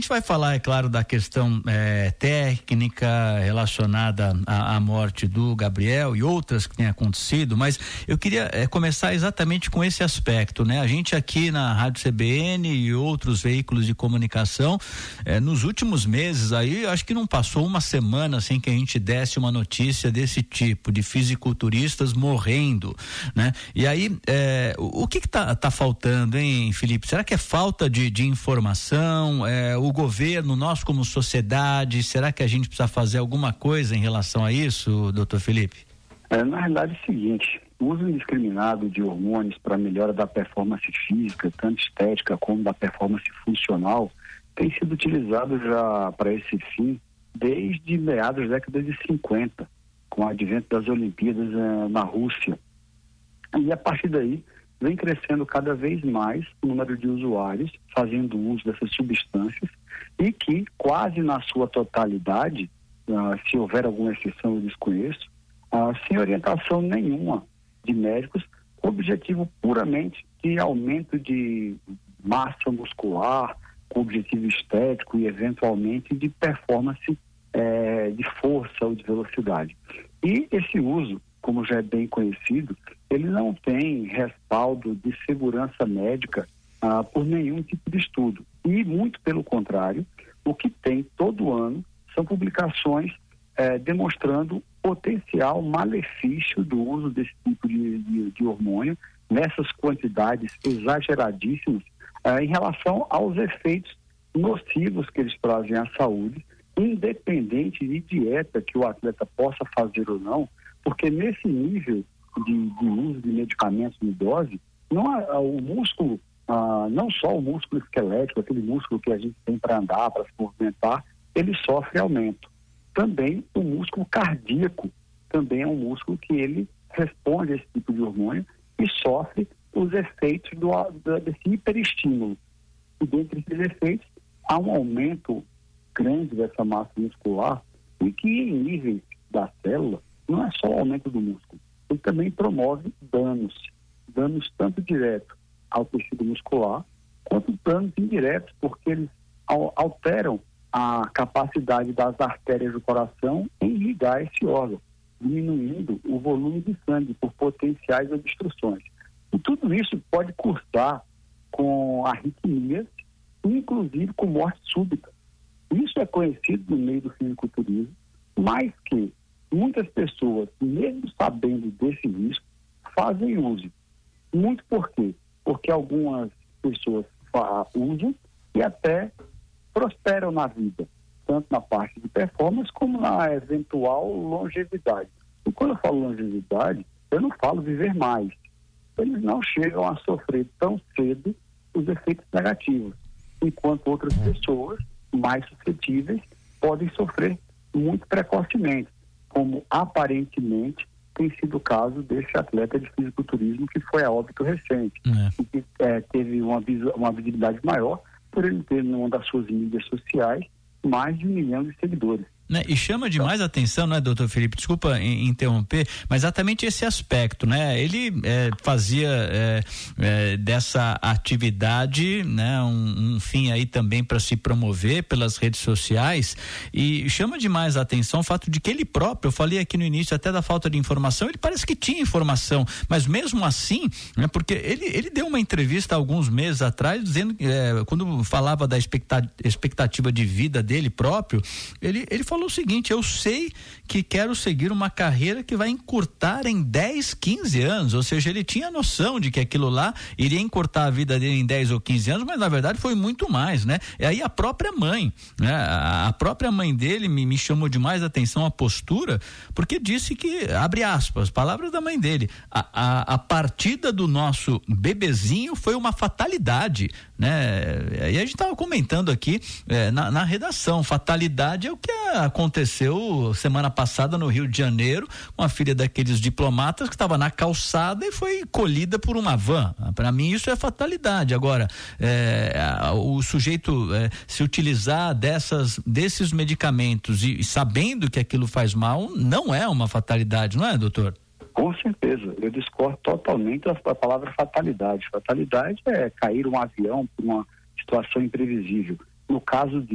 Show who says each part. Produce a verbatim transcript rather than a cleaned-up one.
Speaker 1: gente vai falar, é claro, da questão é, técnica relacionada à, à morte do Gabriel e outras que têm acontecido, mas eu queria é, começar exatamente com esse aspecto, né? A gente aqui na Rádio C B N e outros veículos de comunicação, é, nos últimos meses aí, acho que não passou uma semana sem que a gente desse uma notícia desse tipo, de fisiculturistas morrendo, né? E aí, é, o, o que que tá, tá faltando, hein, Felipe? Será que é falta de, de informação? É, o governo, nós como sociedade, será que a gente precisa fazer alguma coisa em relação a isso, doutor Felipe?
Speaker 2: É, na realidade é o seguinte, o uso indiscriminado de hormônios para melhora da performance física, tanto estética como da performance funcional, tem sido utilizado já para esse fim desde meados da década de cinquenta, com o advento das Olimpíadas eh, na Rússia. E a partir daí vem crescendo cada vez mais o número de usuários fazendo uso dessas substâncias e que quase na sua totalidade, ah, se houver alguma exceção eu desconheço, ah, sem orientação nenhuma de médicos, com objetivo puramente de aumento de massa muscular, com objetivo estético e eventualmente de performance eh, de força ou de velocidade. E esse uso, como já é bem conhecido, ele não tem respaldo de segurança médica ah, por nenhum tipo de estudo. E, muito pelo contrário, o que tem todo ano são publicações eh, demonstrando potencial malefício do uso desse tipo de, de, de hormônio, nessas quantidades exageradíssimas, ah, em relação aos efeitos nocivos que eles trazem à saúde, independente de dieta que o atleta possa fazer ou não, porque nesse nível de, de uso de medicamentos em dose, não há, o músculo, ah, não só o músculo esquelético, aquele músculo que a gente tem para andar, para se movimentar, ele sofre aumento. Também o músculo cardíaco, também é um músculo que ele responde a esse tipo de hormônio e sofre os efeitos do, do, desse hiperestímulo. E dentre esses efeitos, há um aumento grande dessa massa muscular e que em níveis da célula não é só o aumento do músculo, ele também promove danos, danos tanto diretos ao tecido muscular, quanto danos indiretos, porque eles alteram a capacidade das artérias do coração em irrigar esse órgão, diminuindo o volume de sangue por potenciais obstruções. E tudo isso pode cursar com arritmias, inclusive com morte súbita. Isso é conhecido no meio do fisiculturismo, mas que muitas pessoas, mesmo sabendo desse risco, fazem uso. Muito por quê? Porque algumas pessoas usam e até prosperam na vida, tanto na parte de performance como na eventual longevidade. E quando eu falo longevidade, eu não falo viver mais. Eles não chegam a sofrer tão cedo os efeitos negativos, enquanto outras pessoas mais suscetíveis podem sofrer muito precocemente, como aparentemente tem sido o caso desse atleta de fisiculturismo que foi a óbito recente, é. e que é, teve uma, uma visibilidade maior por ele ter numa das suas mídias sociais mais de um milhão de seguidores.
Speaker 1: Né? E chama demais a atenção, né, doutor Felipe? Desculpa in, interromper, mas exatamente esse aspecto, né? Ele é, fazia é, é, dessa atividade, né, um, um fim aí também para se promover pelas redes sociais, e chama demais a atenção o fato de que ele próprio, eu falei aqui no início até da falta de informação, ele parece que tinha informação, mas mesmo assim, né, porque ele, ele deu uma entrevista há alguns meses atrás dizendo, é, quando falava da expectativa, expectativa de vida dele próprio, ele, ele falou falou o seguinte: eu sei que quero seguir uma carreira que vai encurtar em dez, quinze anos, ou seja, ele tinha noção de que aquilo lá iria encurtar a vida dele em dez ou quinze anos, mas na verdade foi muito mais, né? E aí a própria mãe, né? A própria mãe dele me, me chamou demais a atenção a postura, porque disse que, abre aspas, palavras da mãe dele, a, a, a partida do nosso bebezinho foi uma fatalidade, né? E a gente estava comentando aqui é, na, na redação, fatalidade é o que aconteceu semana passada no Rio de Janeiro, com a filha daqueles diplomatas que estava na calçada e foi colhida por uma van. Para mim isso é fatalidade. Agora, é, o sujeito é, se utilizar dessas, desses medicamentos e, e sabendo que aquilo faz mal, não é uma fatalidade, não é, doutor?
Speaker 2: Com certeza, eu discordo totalmente da palavra fatalidade. Fatalidade é cair um avião por uma situação imprevisível. No caso de